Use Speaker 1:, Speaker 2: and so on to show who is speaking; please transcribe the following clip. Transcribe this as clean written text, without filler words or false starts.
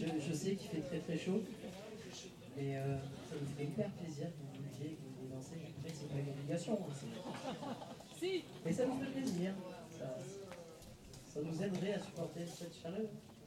Speaker 1: Je sais qu'il fait très très chaud, mais ça nous fait hyper plaisir que vous bougiez, que vous dansez. Après, c'est pas une obligation, hein,
Speaker 2: Si.
Speaker 1: mais ça nous fait plaisir. Ça nous aiderait à supporter cette chaleur.